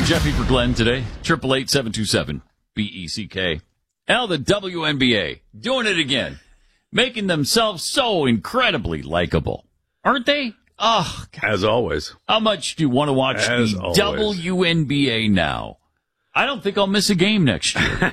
Jeffy for Glenn today. 888-727-BECK. Now the WNBA doing it again, making themselves so incredibly likable, aren't they? Oh, God. As always. How much do you want to watch the always. WNBA now? I don't think I'll miss a game next year.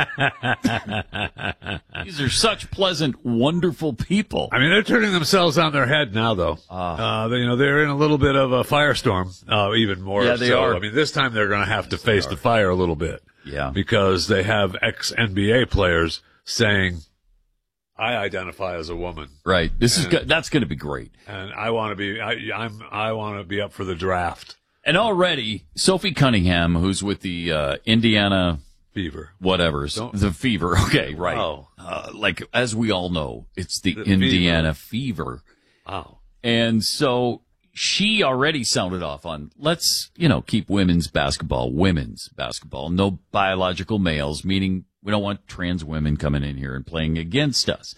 These are such pleasant, wonderful people. I mean, they're turning themselves on their head now, though. They're in a little bit of a firestorm, even more. Yeah, they so. are. I mean, this time they're going to have to face the fire a little bit. Yeah. Because they have ex-NBA players saying, I identify as a woman. Right. That's going to be great. And I want to be, I want to be up for the draft. And already, Sophie Cunningham, who's with the Indiana Fever. The Fever. Okay, right. Oh. Like, as we all know, it's the Indiana Fever. Oh. And so she already sounded off on, let's, keep women's basketball, no biological males, meaning we don't want trans women coming in here and playing against us.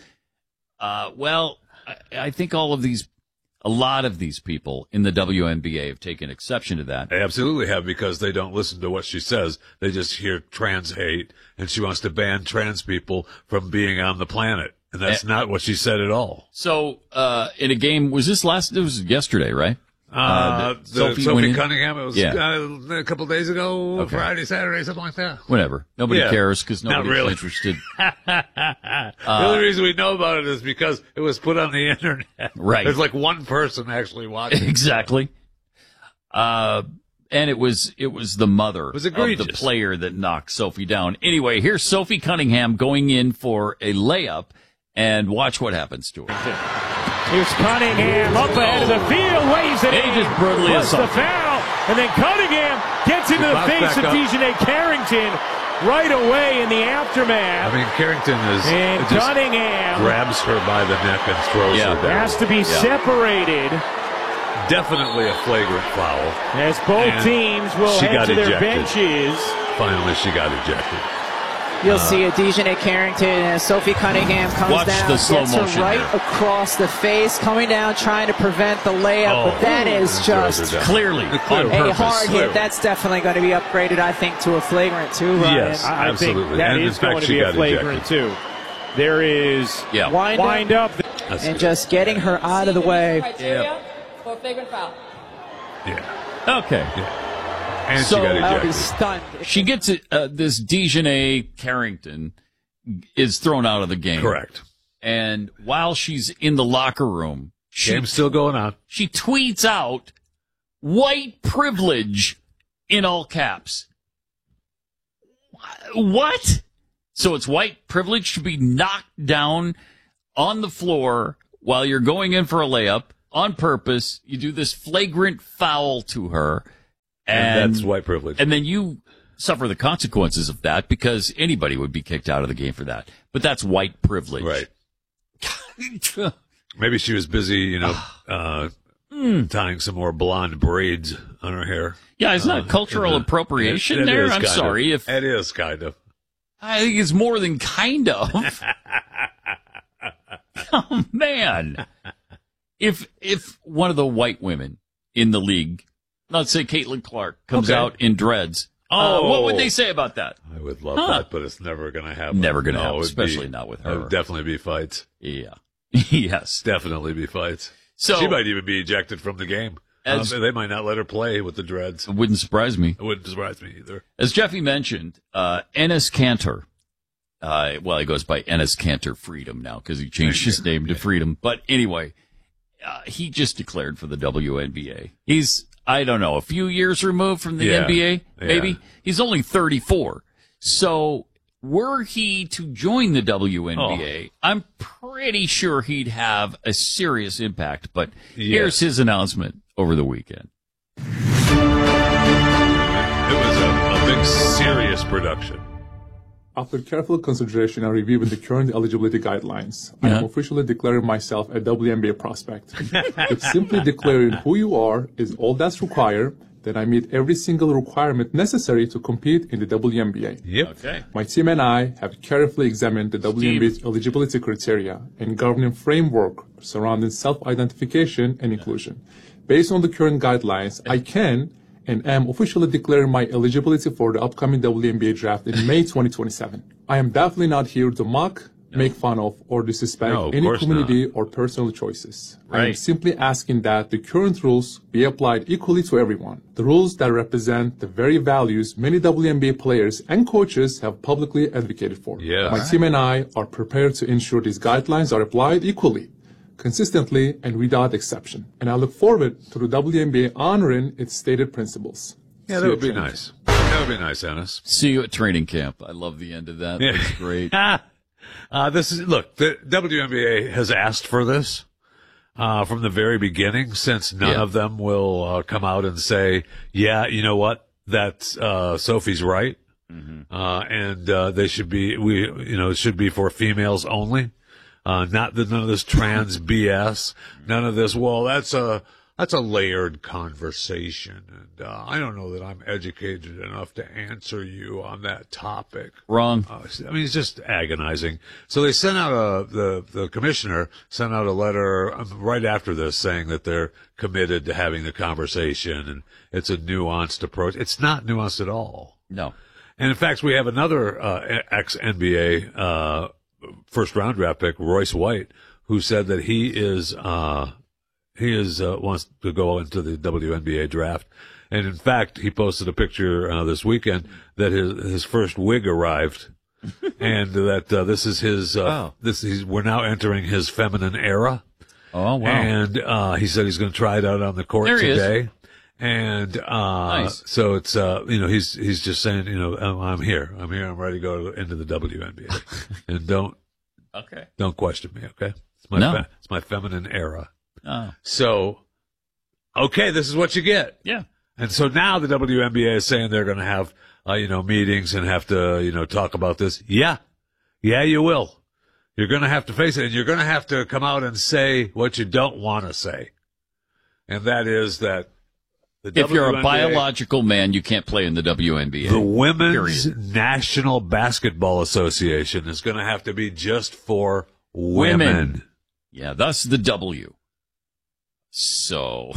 I think a lot of these people in the WNBA have taken exception to that. They absolutely have, because they don't listen to what she says. They just hear trans hate, and she wants to ban trans people from being on the planet. And that's not what she said at all. So, in a game, it was yesterday, right? Sophie Cunningham, it was a couple days ago, Okay. Friday, Saturday, something like that. Whatever. Nobody cares because Not nobody's really. interested. The only reason we know about it is because it was put on the internet. Right. There's like one person actually watching. Exactly. And it was the mother was of egregious. the player that knocked Sophie down. Anyway, here's Sophie Cunningham going in for a layup, and watch what happens to her. Here's Cunningham up ahead of the field, waves it He in. just brutally Plus the assaulted. foul, and then Cunningham gets into the pops face back of up. Dejanay Carrington right away in the aftermath. I mean, Carrington And just Cunningham grabs her by the neck and throws her down. has to be separated Definitely a flagrant foul. as both And teams will she head got to their ejected. benches. Finally, she got ejected. You'll see a Dejanay Carrington and Sophie Cunningham comes Watch down, the slow gets her motion right here. across the face, coming down, trying to prevent the layup, but that is And throws her just down. Clearly, on Clearly. a purpose. hard hit. That's definitely going to be upgraded, I think, to a flagrant too, Ryan. Yes. I Absolutely. think that And in is fact, going to she be a got flagrant ejected. too. There is Yeah. wind up. And just getting her out of the way. Criteria for a flagrant foul. Yeah. Okay. And So, she got I would be ejected. stunned. She gets it. This Dejanay Carrington is thrown out of the game. Correct. And while she's in the locker room, Game's still going on. she tweets out white privilege in all caps. What? So it's white privilege to be knocked down on the floor while you're going in for a layup on purpose. You do this flagrant foul to her. And that's white privilege. And then you suffer the consequences of that, because anybody would be kicked out of the game for that. But that's white privilege. Right. Maybe she was busy, tying some more blonde braids on her hair. Yeah, it's not cultural appropriation It there. is I'm kind sorry. of. It is kind of. I think it's more than kind of. Oh, man. If one of the white women in the league, let's say Caitlin Clark, comes Okay. out in dreads, what would they say about that? I would love that, but it's never going to happen. Never gonna happen, it would especially not with her. There would definitely be fights. Yeah. Yes. Definitely be fights. So She might even be ejected from the game. They might not let her play with the dreads. it wouldn't surprise me. It wouldn't surprise me either. As Jeffy mentioned, Ennis Cantor, he goes by Ennis Cantor Freedom now because he changed his name to Freedom. But anyway, he just declared for the WNBA. He's, I don't know, a few years removed from the Yeah. NBA, maybe. Yeah. He's only 34. So were he to join the WNBA, I'm pretty sure he'd have a serious impact. But here's his announcement over the weekend. It was a big, serious production. After careful consideration and reviewing the current eligibility guidelines, I am officially declaring myself a WNBA prospect. If simply declaring who you are is all that's required, then I meet every single requirement necessary to compete in the WNBA. Yep. Okay. My team and I have carefully examined the WNBA's eligibility criteria and governing framework surrounding self-identification and inclusion. Based on the current guidelines, I can and am officially declaring my eligibility for the upcoming WNBA draft in May 2027. I am definitely not here to mock, make fun of, or disrespect any community or personal choices. I am simply asking that the current rules be applied equally to everyone. The rules that represent the very values many WNBA players and coaches have publicly advocated for. My team and I are prepared to ensure these guidelines are applied equally, consistently, and without exception. And I look forward to the WNBA honoring its stated principles. Yeah, that would be nice. That would be nice, Ennis. See you at training camp. I love the end of that. Yeah. That's great. Look, the WNBA has asked for this from the very beginning, since none of them will come out and say, yeah, you know what, that's Sophie's right. And they should be, it should be for females only. None of this trans BS. None of this, well, that's a layered conversation. And I don't know that I'm educated enough to answer you on that topic. Wrong. It's just agonizing. So they sent out the commissioner sent out a letter right after this saying that they're committed to having the conversation, and it's a nuanced approach. It's not nuanced at all. No. And in fact, we have another ex-NBA first round draft pick, Royce White, who said that he wants to go into the WNBA draft. And in fact, he posted a picture this weekend that his first wig arrived, and that this is his we're now entering his feminine era. Oh wow! And he said he's going to try it out on the court today. And nice. So it's he's just saying, I'm here, I'm ready to go into the WNBA, and don't question me, okay? It's my feminine era. Oh. So, okay, this is what you get. Yeah. And so now the WNBA is saying they're going to have, meetings and have to, talk about this. Yeah. Yeah, you will. You're going to have to face it, and you're going to have to come out and say what you don't want to say. And that is that if you're a biological man, you can't play in the WNBA. The Women's National Basketball Association is going to have to be just for women. Yeah, thus the W. So,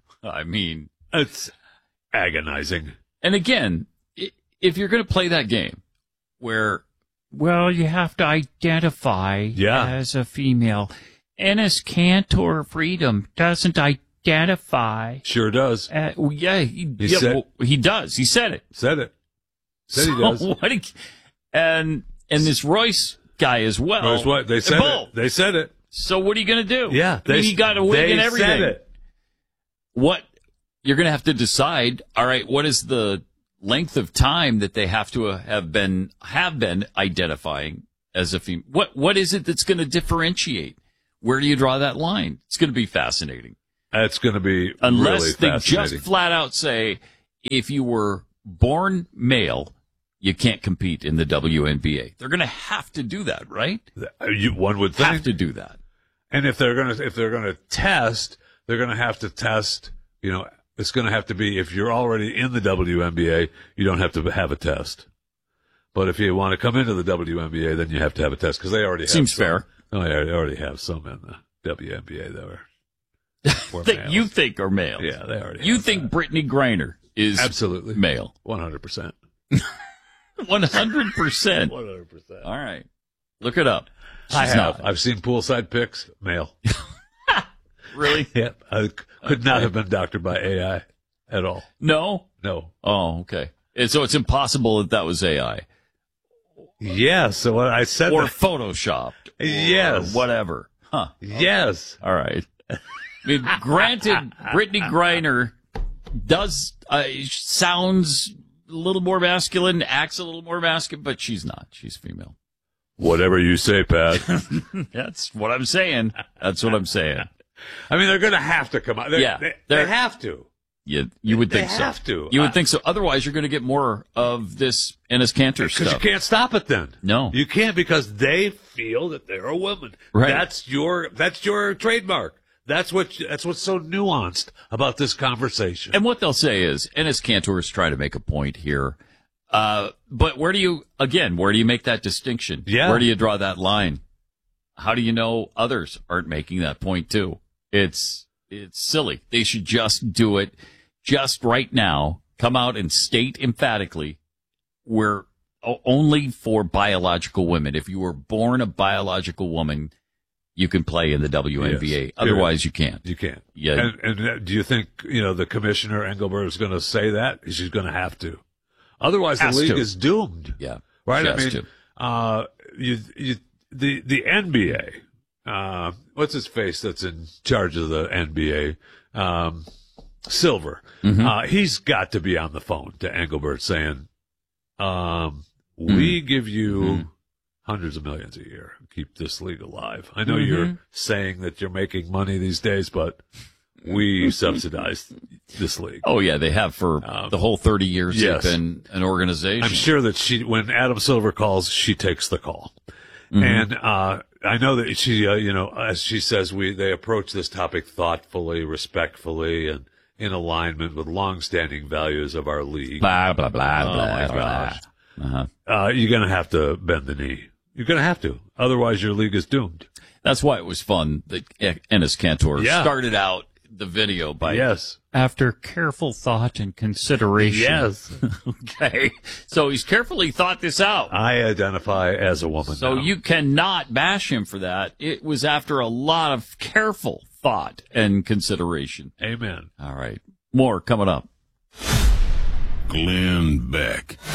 it's agonizing. And again, if you're going to play that game where, you have to identify as a female, Enes Kanter Freedom doesn't identify. Sure does. He does. He said it. Said he does. And this Royce guy as well. Royce what? They said it. They said it. So what are you going to do? Yeah. He got a wig and everything. Said it. What you're going to have to decide, all right, what is the length of time that they have to have been identifying as a female? What is it that's going to differentiate? Where do you draw that line? It's going to be fascinating. It's going to be unless really they just flat out say, if you were born male, you can't compete in the WNBA. They're going to have to do that, right? One would think. Have to do that. And if they're going to test, they're going to have to test, it's going to have to be, if you're already in the WNBA, you don't have to have a test. But if you want to come into the WNBA, then you have to have a test, because they already have Seems fair. Oh, they already have some in the WNBA that that you think are male. Yeah, they already You think Brittany Griner is absolutely male. 100%. 100%. 100%. All right. Look it up. I have. I've seen poolside pics, male. Really? Yep. I could not have been doctored by AI at all. No? No. Oh, okay. And so it's impossible that was AI. Yes. So I said or that. photoshopped. Yes. Or whatever. Huh. Yes. All right. Granted, Brittany Griner does sounds a little more masculine, acts a little more masculine, but she's not. She's female. Whatever you say, Pat. That's what I'm saying. That's what I'm saying. They're going to have to come out. They have to. You would think so. They have to. You would think so. Otherwise, you're going to get more of this Enes Kanter stuff. Because you can't stop it then. No. You can't, because they feel that they're a woman. Right. That's your trademark. That's what's so nuanced about this conversation. And what they'll say is, Enes Kanter is trying to make a point here. But where do you make that distinction? Yeah. Where do you draw that line? How do you know others aren't making that point too? It's silly. They should just do it just right now come out and state emphatically we're only for biological women. If you were born a biological woman, you can play in the WNBA. Yes. Otherwise, you can't. You can't. Yeah. And do you think, the commissioner Engelbert is going to say that? She's going to have to. Otherwise, the league is doomed. Yeah. Right? The NBA, what's his face that's in charge of the NBA? Silver. Mm-hmm. He's got to be on the phone to Engelbert saying, we give you hundreds of millions a year. Keep this league alive. I know you're saying that you're making money these days, but we subsidize this league. Oh, yeah, they have for the whole 30 years yes. they've been an organization. I'm sure that when Adam Silver calls, she takes the call. Mm-hmm. And I know that she, as she says, they approach this topic thoughtfully, respectfully, and in alignment with longstanding values of our league. Blah, blah, blah, oh, blah, my blah. gosh. Uh-huh. You're going to have to bend the knee. You're going to have to. Otherwise, your league is doomed. That's why it was fun that Enes Kanter started out the video by after careful thought and consideration. Yes. Okay. So he's carefully thought this out. I identify as a woman. So now. you cannot bash him for that. It was after a lot of careful thought and consideration. Amen. All right. More coming up. Glenn Beck.